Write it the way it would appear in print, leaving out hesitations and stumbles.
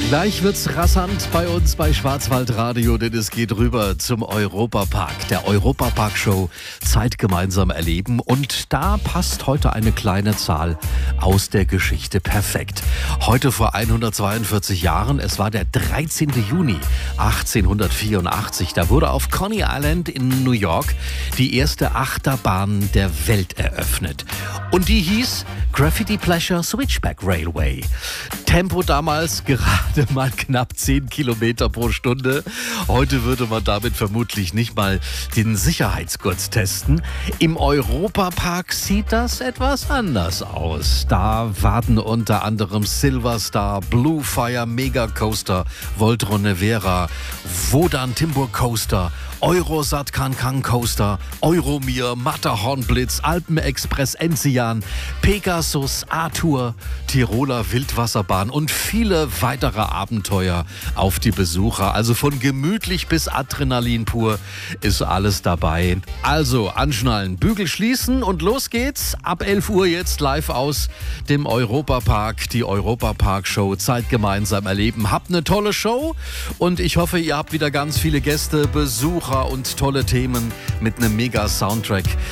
Gleich wird's rasant bei uns bei Schwarzwaldradio, denn es geht rüber zum Europapark, der Europapark-Show Zeit gemeinsam erleben. Und da passt heute eine kleine Zahl aus der Geschichte perfekt. Heute vor 142 Jahren, es war der 13. Juni 1884, da wurde auf Coney Island in New York die erste Achterbahn der Welt eröffnet. Und die hieß Graffiti Pleasure Switchback Railway. Tempo damals gerade mal knapp 10 Kilometer pro Stunde. Heute würde man damit vermutlich nicht mal den Sicherheitsgurt testen. Im Europapark sieht das etwas anders aus. Da warten unter anderem Silverstar, Blue Fire Mega Coaster, Voltron Nevera, Wodan Timber Coaster, Eurosat Cancun Coaster, Euromir, Matterhorn Blitz, Alpenexpress Enzian, Pegasus, A-Tour, Tiroler Wildwasserbahn und viele weitere Abenteuer auf die Besucher. Also von gemütlich bis Adrenalin pur ist alles dabei. Also anschnallen, Bügel schließen und los geht's. Ab 11 Uhr jetzt live aus dem Europapark, die Europapark-Show Zeit gemeinsam erleben. Habt eine tolle Show und ich hoffe, ihr habt wieder ganz viele Gäste, Besucher und tolle Themen mit einem Mega-Soundtrack.